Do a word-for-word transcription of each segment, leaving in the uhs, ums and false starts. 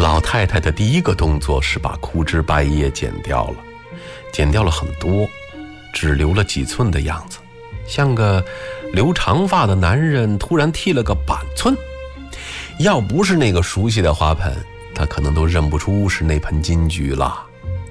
老太太的第一个动作是把枯枝败叶剪掉了，剪掉了很多，只留了几寸的样子，像个留长发的男人突然剃了个板寸。要不是那个熟悉的花盆，他可能都认不出是那盆金桔了。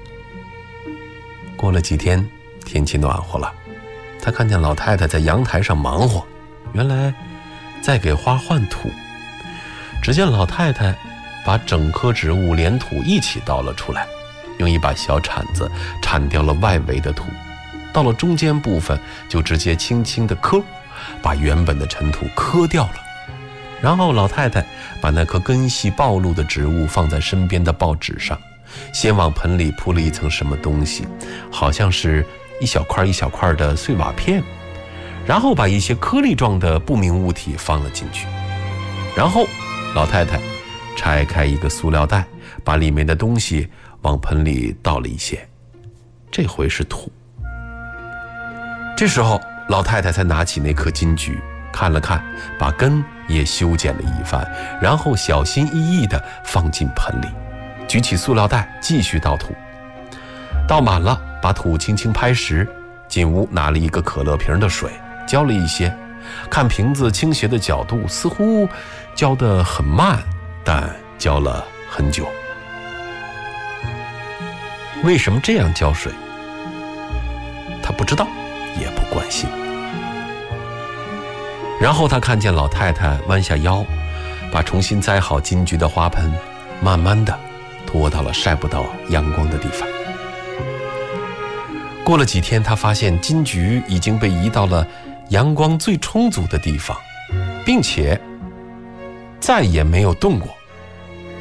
过了几天，天气暖和了，他看见老太太在阳台上忙活，原来在给花换土。只见老太太把整棵植物连土一起倒了出来，用一把小铲子铲掉了外围的土，到了中间部分就直接轻轻地磕，把原本的尘土磕掉了。然后老太太把那棵根系暴露的植物放在身边的报纸上，先往盆里铺了一层什么东西，好像是一小块一小块的碎瓦片，然后把一些颗粒状的不明物体放了进去。然后老太太拆开一个塑料袋，把里面的东西往盆里倒了一些，这回是土。这时候老太太才拿起那颗金桔看了看，把根也修剪了一番，然后小心翼翼地放进盆里，举起塑料袋继续倒土。倒满了，把土轻轻拍实，进屋拿了一个可乐瓶的水，浇了一些，看瓶子倾斜的角度，似乎浇得很慢，但浇了很久。为什么这样浇水？他不知道，也不关心。然后他看见老太太弯下腰，把重新栽好金桔的花盆慢慢地拖到了晒不到阳光的地方。过了几天，他发现金桔已经被移到了阳光最充足的地方，并且再也没有动过。